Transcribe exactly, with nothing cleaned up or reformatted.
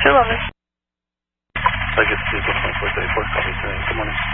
two eleven. Legacy Vehicle twenty-four thirty-four, copy, good morning.